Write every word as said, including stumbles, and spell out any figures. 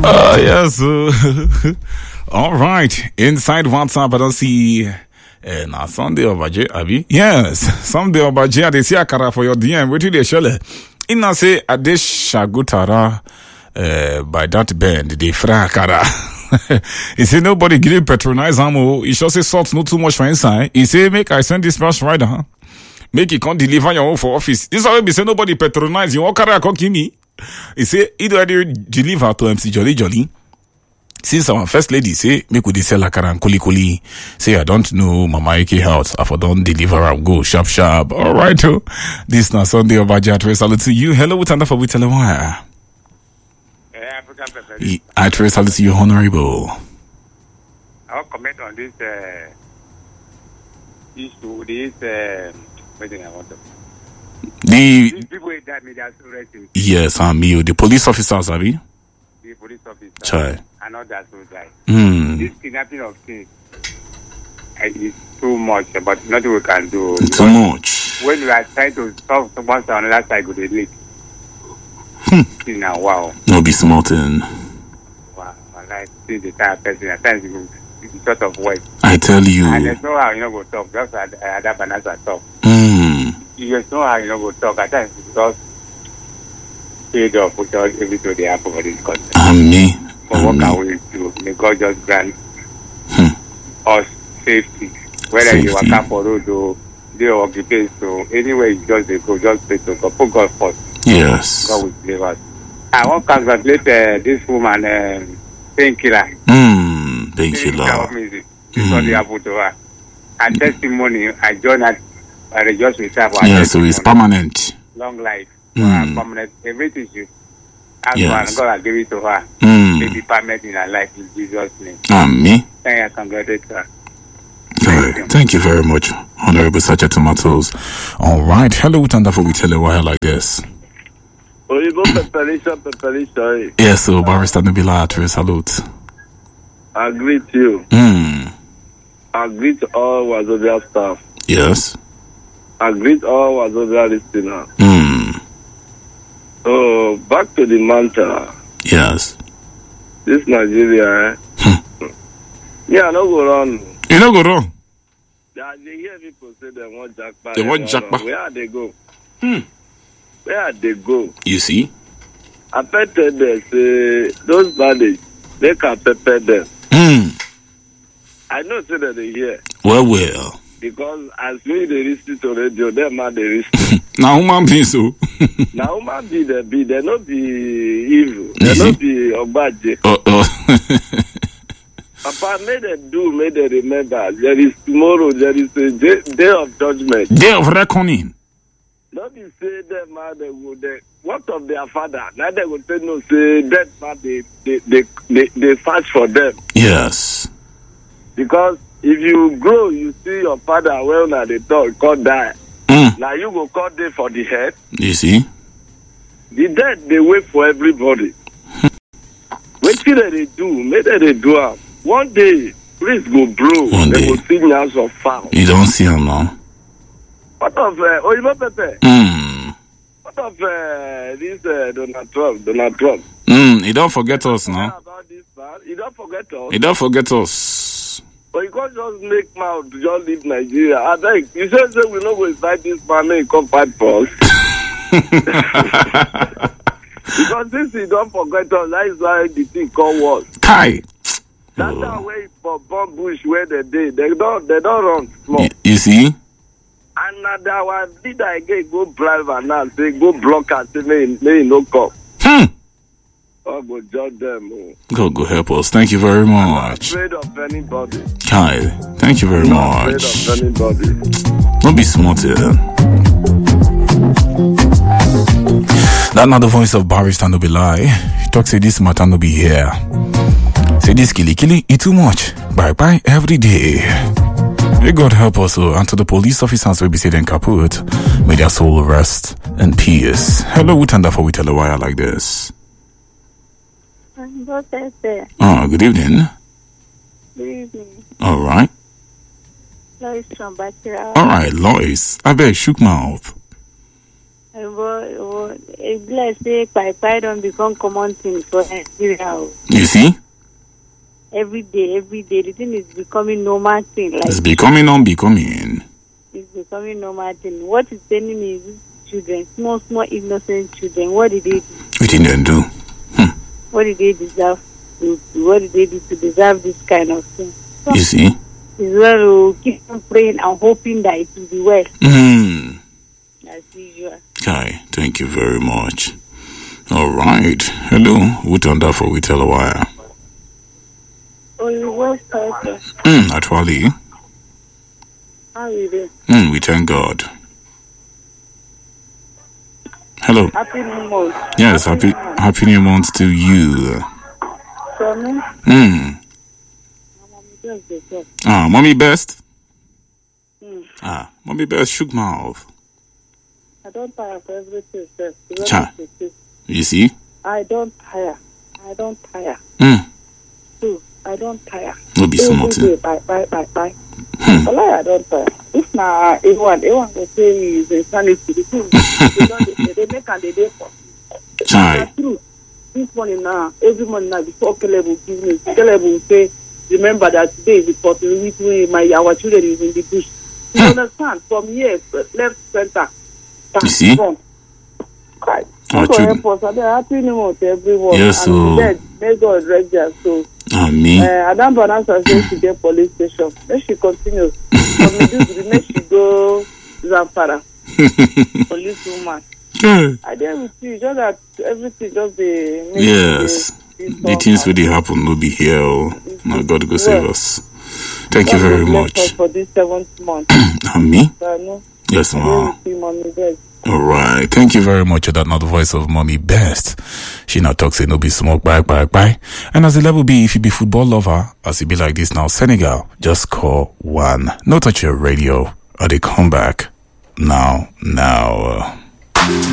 Uh, yes. Uh, all right. Inside WhatsApp, I don't see. Uh, now Sunday Obaje, Abi. Yes, Sunday Obaje. They see Akara for your D M. What did they show? In I say Adesh Shagutara. Uh, by that band, they fra Akara. He said nobody give him patronize ammo. He should say salt not too much for inside. He say make I send this rush rider. Huh? Make it can't deliver your own for office. This always be say nobody patronize you. What can I call me? He say either they deliver to M C Jolly Jolly. Since our first lady say make we sell akara and kuli kuli. Say I don't know Mama Ike house. I for don't deliver am go sharp sharp. All right, oh. This now Sunday of Ajay. Salute to you. Hello, what's under for we tell why? I trace salute to you, honorable. I'll comment on this uh, issue. This uh, what do I want to? The These people that made us arrested. Yes, I'm you. The police officers, are we? The police officers. Chai. And not that so die. Hmm. This kidnapping of things uh, is too much, but nothing we can do. Too much. When we are trying to solve one side on another side, go the leak. Hmm. Now, wow. No be smarting. Wow. I like see the type of person. At times, it's sort of words. I tell you. And there's no how you know go talk. Just at that banana talk. Hmm. You just know how you know go talk. At times, because paid off with all everything they have for this country. And me. For what can we do? May God just grant hmm. us safety. Whether safety. you work for road or they occupy, so anywhere you just they go, just pray to God. Put God first. Yes. God will save us. I want to congratulate uh, this woman, um, Painkiller. Hmm. Painkiller. This is what they happened to her. Her testimony, I joined her. I rejoice with her for her yeah, so it's permanent. Long life. Mm. Uh, permanent. Everything she asked yes. for, and God will give it to her. Mm. May be permanent in her life in Jesus' name. Amen. Thank you. Congratulate her. Thank you. Thank you very much, Honorable Sacha Tomatoes. All right. Hello, Tanda, for we tell a while like this. Yes, so Barrister Nubila Atre, salute. I greet you. Mm. I greet all Wazobia staff. Yes. I greet all Wazobia listeners. Mm. So, back to the matter. Yes. This Nigeria, eh? Hmm. Yeah, I don't go wrong. You don't go wrong. Yeah, they hear people say they want jackpot. They want jackpot. Where are they go? Hmm. Where are they go? You see? I bet them say those bandits, they can prepare them. Hmm. I know say that they hear. Well, well. Because as we they listen to radio, them man they listen. Now, human beings, so. Now, human be they be, they not be evil. They not be obaje. Uh oh. Papa, may they do, may they remember. There is tomorrow, there is a day, day of judgment. Day of reckoning. Not be say them man they go there. What of their father? Now they will say no, say that man they they they they, they fight for them. Yes. Because if you grow, you see your father well now they talk, can't die. Mm. Now you go call day for the head. You see? The dead they wait for everybody. What should they do? Maybe they do am. One day, please go blow. One they day. will see millions of foul. You don't see him now. What of uh, Oyinbo Pepe? Mm. What of uh, this uh, Donald Trump? Donald Trump. Mm. You don't forget us now. About this man, you don't forget us. You don't forget us. But you can't just make mouth to just leave Nigeria. I think you said say we not go inside this man, may he come fight for us. Because since you don't forget us, that is why the thing called was. Kai. That's the way for bomb bush where they did. They don't they don't run small. Y- you see? And now that one leader again go drive and now say go block and say may may no come. Hmm. Oh, go judge them. Oh. God, go help us. Thank you very much. Afraid of anybody. Kai, thank you very Not much. afraid of anybody. Don't be smart here. That not the voice of Barrister no be lie. He talks say this matter no be here. Say this killy killy it too much. Bye bye every day. May God help us oh, and to the police officers will be sitting kaput. May their soul rest in peace. Hello, Utanda for we tell a wire like this. Oh, good evening. Good evening. All right. Lois from Bakira. All right, Lois. I beg shook mouth. But let's say Pai don't become common thing for Nigeria. You see? Every day, every day, the thing is becoming normal thing. Like it's becoming unbecoming. It's becoming normal thing. What is telling me is children, small, small, innocent children. What did they do? What did they do? Hmm. What did they deserve? To, what did they do to deserve this kind of thing? So, you see? It's well to keep on praying and hoping that it will be well. Mm. As usual. Okay, thank you very much. All right. Hello. What on that for we tell a wire? Oh, you was talking. Mm, actually. How are you doing? Mm, we thank God. Hello. Happy New Month. Yes, happy Happy New Month, happy new month to you. For me? Mm. Ah, mommy best? Mm. Ah, mommy best shook mouth. I don't tire for everything, sir. Cha. You see? I don't tire. I don't tire. Mm. Too. I don't tire. No be smart. Bye, bye, bye, bye. Hmm. Well, I don't tire. If now everyone, everyone will say is insanity. The thing they don't, they make and they day for. Chai. True. This morning now, every morning now, before Caleb will give me, Caleb will say, remember that today is the fourteenth week when my our children is in the bush. You hmm. understand? From here, left, center. You see? Right. Our children. Happy New Month to everyone. Yes, so. Dead, may God rest their soul. Amen. Uh, Adam Bonanza says she get police station. Then she continues. From the next she go Zamfara. Police woman. Yeah. I dare with you, just that everything just the yes. The, the things really happen will be here. Oh. My God go save us. Thank God you very much. For this seventh month. Me? So, yes, ma'am. All right. Thank you very much. That not the voice of Mommy Best. She now talks say no be smoke, bye, bye, bye. And as the level be, if you be football lover, as it be like this now, Senegal, just call one. No touch your radio, or they come back now, now.